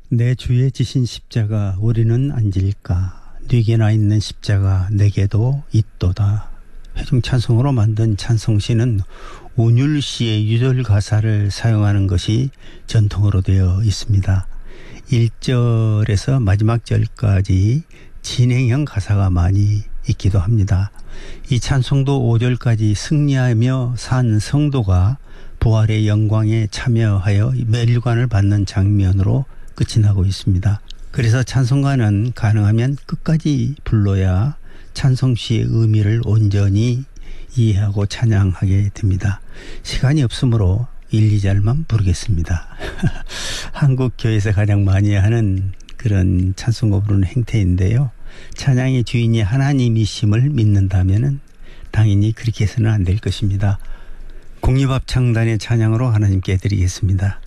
내 주에 지신 십자가 우리는 안 질까. 네게나 있는 십자가 내게도 있도다. 회중 찬송으로 만든 찬송시는 온율시의 유절 가사를 사용하는 것이 전통으로 되어 있습니다. 1절에서 마지막 절까지 진행형 가사가 많이 있기도 합니다. 이 찬송도 5절까지 승리하며 산 성도가 부활의 영광에 참여하여 멸관을 받는 장면으로 끝이 나고 있습니다. 그래서 찬송가는 가능하면 끝까지 불러야 찬송시의 의미를 온전히 이해하고 찬양하게 됩니다. 시간이 없으므로 1, 2절만 부르겠습니다. 한국 교회에서 가장 많이 하는 그런 찬송가 부르는 행태인데요. 찬양의 주인이 하나님이심을 믿는다면 당연히 그렇게 해서는 안 될 것입니다. 공립합창단의 찬양으로 하나님께 드리겠습니다.